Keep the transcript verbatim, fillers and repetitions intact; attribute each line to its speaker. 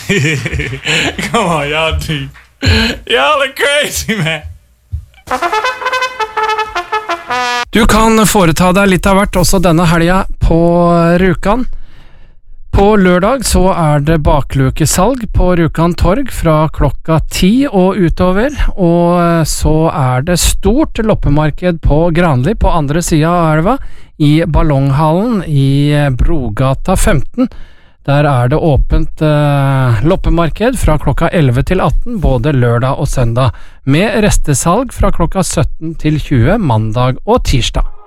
Speaker 1: Come on, y'all do. Y'all are crazy, man.
Speaker 2: Du kan foreta deg litt av hvert også denne helga på Rjukan. På lørdag så er det baklukesalg på Rjukan torg fra klokka ti og utover, og så er det stort loppemarked på Granli på andre siden av elva, i Ballonghallen i Brogata femten. Der er det åpent eh, loppemarked fra klokka elleve til atten, både lørdag og søndag, med restesalg fra klokka sytten til tjue mandag og tirsdag.